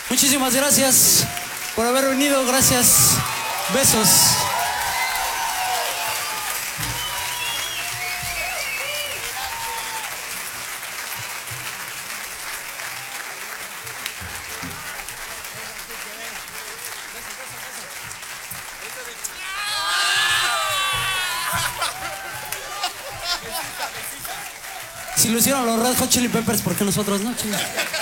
Muchísimas gracias por haber venido. Gracias. Besos. Si lo hicieron los Red Hot Chili Peppers, ¿por qué nosotros no, chicos?